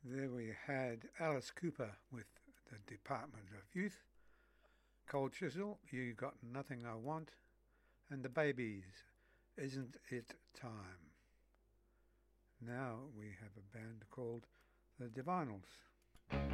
There we had Alice Cooper with the Department of Youth, Cold Chisel, You Got Nothing I Want, and the Babies, Isn't It Time? Now we have a band called the Divinals.